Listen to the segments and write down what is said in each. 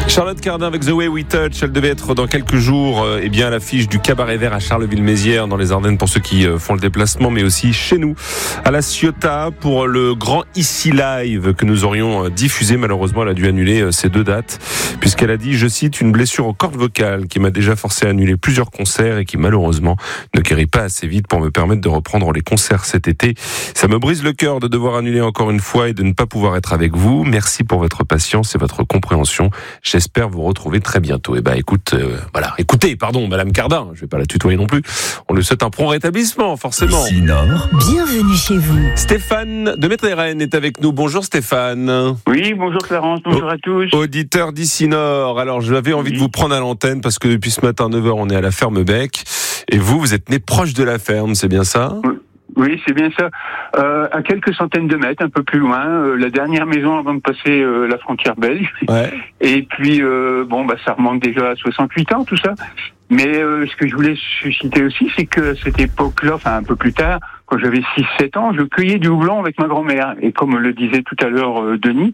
Charlotte Cardin avec The Way We Touch, elle devait être dans quelques jours à l'affiche du Cabaret Vert à Charleville-Mézières dans les Ardennes pour ceux qui font le déplacement, mais aussi chez nous à la Ciotat pour le grand Ici Live que nous aurions diffusé. Malheureusement, elle a dû annuler ces 2 dates puisqu'elle a dit, je cite, une blessure aux cordes vocales qui m'a déjà forcé à annuler plusieurs concerts et qui malheureusement ne guérit pas assez vite pour me permettre de reprendre les concerts cet été. Ça me brise le cœur de devoir annuler encore une fois et de ne pas pouvoir être avec vous. Merci pour votre patience et votre compréhension. J'espère vous retrouver très bientôt. Écoutez, Madame Cardin, je vais pas la tutoyer non plus. On lui souhaite un prompt rétablissement, forcément. Ici Nord. Bienvenue chez vous. Stéphane de Métairennes est avec nous. Bonjour Stéphane. Oui, bonjour Clarence, bonjour à tous. Auditeur d'Ici Nord. Alors, j'avais envie de vous prendre à l'antenne parce que depuis ce matin 9h, on est à la ferme Bec. Et vous êtes né proche de la ferme, c'est bien ça ? Oui, c'est bien ça. À quelques centaines de mètres, un peu plus loin, la dernière maison avant de passer la frontière belge. Ouais. Et puis, ça remonte déjà à 68 ans, tout ça. Mais ce que je voulais susciter aussi, c'est que cette époque-là, un peu plus tard, quand j'avais 6-7 ans, je cueillais du houblon avec ma grand-mère. Et comme le disait tout à l'heure Dany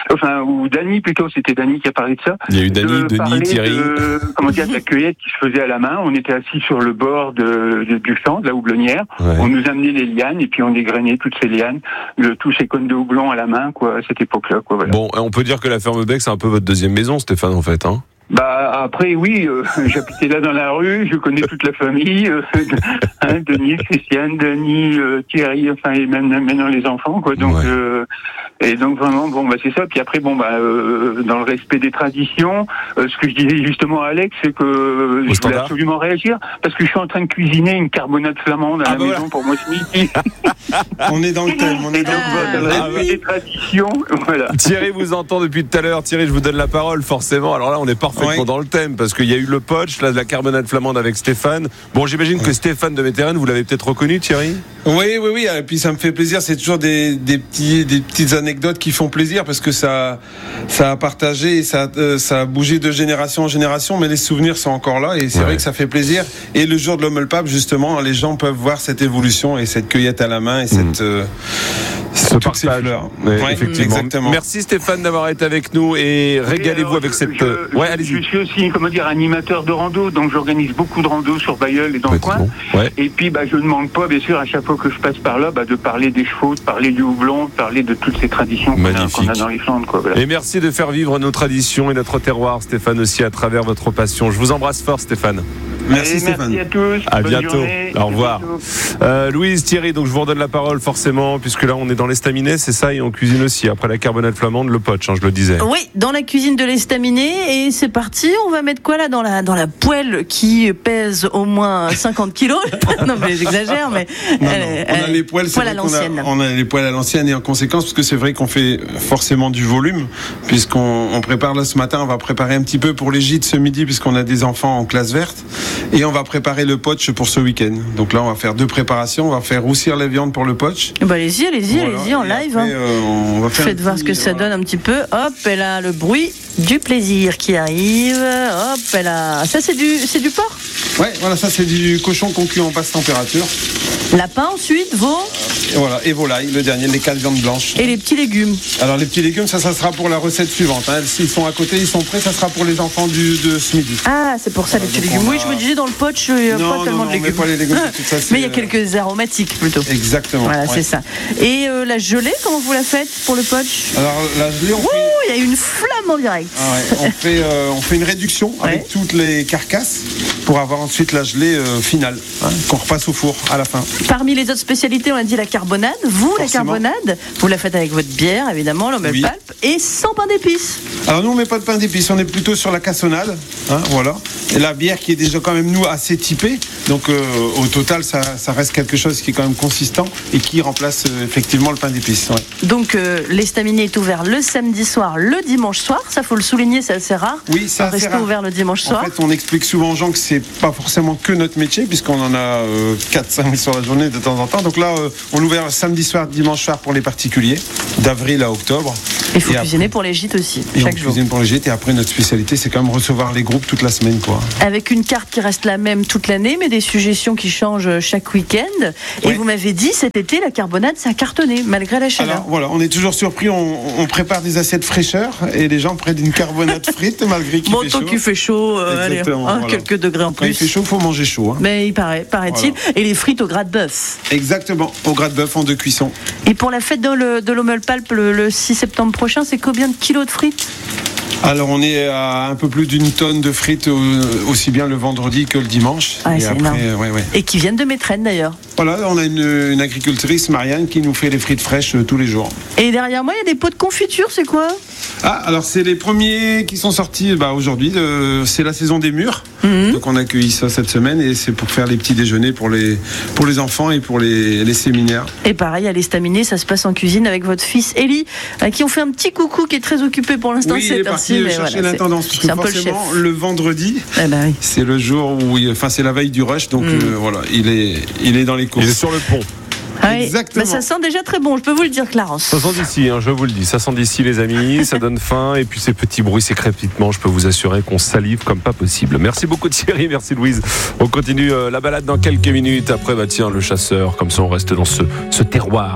plutôt, c'était Dany qui a parlé de ça. Il y a eu Denis, Thierry. De la cueillette qui se faisait à la main. On était assis sur le bord du champ, de la houblonnière. Ouais. On nous amenait les lianes et puis on dégrainait toutes ces lianes, tous ces cônes de houblon à la main, à cette époque-là, Voilà. Bon, on peut dire que la ferme Bec, c'est un peu votre deuxième maison, Stéphane, en fait, hein ? Après, oui, j'habitais là dans la rue, je connais toute la famille, Denis, Christiane, Dany, Thierry, et même maintenant les enfants, Donc, et donc vraiment, c'est ça. Puis après, dans le respect des traditions, ce que je disais justement à Alex, c'est que je voulais absolument réagir, parce que je suis en train de cuisiner une carbonade flamande à la maison pour moi ce midi. On est dans le thème, dans le respect des traditions, voilà. Thierry vous entend depuis tout à l'heure. Thierry, je vous donne la parole, forcément. Alors là, on est parfaitement dans le thème, parce qu'il y a eu le potch, là, de la carbonade flamande avec Stéphane. Bon, j'imagine que Stéphane de Métairennes, vous l'avez peut-être reconnu, Thierry ? Oui. Et puis ça me fait plaisir. C'est toujours des petites anecdotes qui font plaisir, parce que ça a partagé, et ça a bougé de génération en génération, mais les souvenirs sont encore là, et c'est vrai que ça fait plaisir. Et le jour de l'Omelpap, justement, les gens peuvent voir cette évolution et cette cueillette à la main et toutes ces fleurs. Effectivement. Exactement. Merci Stéphane d'avoir été avec nous, et régalez-vous avec cette. Allez-y. Je suis aussi, animateur de rando, donc j'organise beaucoup de rando sur Bailleul et dans le coin. Ouais. Et puis, je ne demande pas, bien sûr, à chaque fois que je passe par là, de parler des chevaux, de parler du houblon, de parler de toutes ces traditions qu'on a dans les Flandres, Voilà. Et merci de faire vivre nos traditions et notre terroir, Stéphane, aussi à travers votre passion. Je vous embrasse fort, Stéphane. Merci Stéphane. Merci à tous. À bientôt. Journée. Au revoir. Louise, Thierry, donc je vous redonne la parole forcément, puisque là on est dans l'estaminet, c'est ça, et on cuisine aussi. Après la carbonade flamande, le potch, je le disais. Oui, dans la cuisine de l'estaminet, et c'est parti. On va mettre quoi là dans la poêle qui pèse au moins 50 kilos. Non mais j'exagère, mais on a les poêles à l'ancienne. On a les poêles à l'ancienne, et en conséquence, parce que c'est vrai qu'on fait forcément du volume, puisqu'on prépare là ce matin, on va préparer un petit peu pour les gîtes ce midi, puisqu'on a des enfants en classe verte. Et on va préparer le potch pour ce week-end. Donc là, on va faire 2 préparations. On va faire roussir les viandes pour le potch. Allez-y, en live. Après, on va faites voir ce que ça donne un petit peu. Hop, et là, le bruit du plaisir qui arrive. Hop, et là. Ça, c'est du porc ? Ouais, voilà, ça, c'est du cochon qu'on cuit en basse température. Lapin, ensuite, veau. Et volaille, le dernier, les 4 viandes blanches. Et les petits légumes. Alors, les petits légumes, ça sera pour la recette suivante. S'ils sont à côté, ils sont prêts, ça sera pour les enfants de ce midi. Ah, c'est pour ça, les petits légumes. Oui, je me disais, dans le potch, il n'y a pas tellement de légumes. Pas les légumes, tout ça, mais il y a quelques aromatiques, plutôt. Exactement. Voilà, c'est ça. Et la gelée, comment vous la faites pour le potch ? Alors, la gelée, il y a une flamme en direct. On fait une réduction avec toutes les carcasses pour avoir ensuite la gelée finale, qu'on repasse au four à la fin. Parmi les autres spécialités, on a dit la carbonade. Vous, forcément. La carbonade, vous la faites avec votre bière, évidemment, l'Omelpap, et sans pain d'épices. Alors nous, on met pas de pain d'épices, on est plutôt sur la cassonade, voilà. Et la bière qui est déjà quand même, nous, assez typée. Donc au total, ça reste quelque chose qui est quand même consistant et qui remplace effectivement le pain d'épices. Ouais. Donc l'estaminet est ouvert le samedi soir, le dimanche soir. Ça, faut le souligner, c'est assez rare. Oui, c'est assez rare. Rester ouvert le dimanche soir. En fait, on explique souvent aux gens que c'est pas forcément que notre métier, puisqu'on en a 4-5 sur la journée de temps en temps. Donc là, on ouvre samedi soir, dimanche soir pour les particuliers, d'avril à octobre. Il faut cuisiner pour les gîtes aussi, chaque jour. Cuisine pour les gîtes, et après notre spécialité, c'est quand même recevoir les groupes toute la semaine, quoi. Avec une carte qui reste la même toute l'année, mais des suggestions qui changent chaque week-end. Et vous m'avez dit, cet été, la carbonade, ça a cartonné, malgré la chaleur. Alors voilà, on est toujours surpris, on prépare des assiettes fraîcheur, et les gens prennent une carbonade frite, malgré qu'il fait chaud. Tant qu'il fait chaud, allez, quelques degrés en plus. Quand il fait chaud, il faut manger chaud. Mais il paraît-il. Voilà. Et les frites au gras de bœuf. Exactement, au gras de bœuf en 2 cuissons. Et pour la fête de l'Hommelpalp le 6 septembre prochain, c'est combien de kilos de frites ? Alors on est à un peu plus d'1 tonne de frites, aussi bien le vendredi que le dimanche. C'est énorme. Et qui viennent de Métrenne d'ailleurs. Voilà, on a une agricultrice, Marianne, qui nous fait les frites fraîches tous les jours. Et derrière moi, il y a des pots de confiture, c'est quoi ? Alors c'est les premiers qui sont sortis aujourd'hui, c'est la saison des mûres. Donc on a accueilli ça cette semaine, et c'est pour faire les petits déjeuners pour les enfants et pour les séminaires. Et pareil, à l'Estaminet, ça se passe en cuisine avec votre fils Élie, à qui on fait un petit coucou, qui est très occupé pour l'instant. Oui, il est parti chercher l'intendance, parce que forcément le vendredi, c'est le jour où, c'est la veille du rush, donc voilà, il est dans les courses. Il est sur le pont. Exactement. Ça sent déjà très bon, je peux vous le dire, Clarence. Ça sent d'ici, je vous le dis. Ça sent d'ici, les amis. Ça donne faim. Et puis ces petits bruits, ces crépitements, je peux vous assurer qu'on salive comme pas possible. Merci beaucoup Thierry, merci Louise. On continue la balade dans quelques minutes. Après, le chasseur. Comme ça, on reste dans ce terroir.